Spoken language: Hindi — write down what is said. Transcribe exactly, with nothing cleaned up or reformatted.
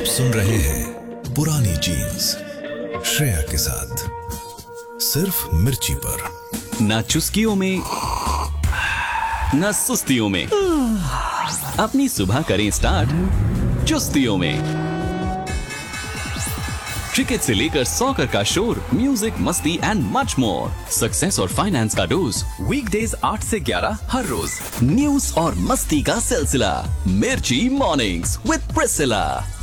आप सुन रहे हैं पुरानी जीन्स श्रेया के साथ, सिर्फ मिर्ची पर। ना चुस्कियों में ना सुस्तियों में, अपनी सुबह करें स्टार्ट चुस्तियों में। क्रिकेट से लेकर सॉकर का शोर, म्यूजिक, मस्ती एंड मच मोर। सक्सेस और फाइनेंस का डोज, वीकडेज आठ से ग्यारह हर रोज। न्यूज और मस्ती का सिलसिला, मिर्ची मॉर्निंग्स विद प्रिसिला।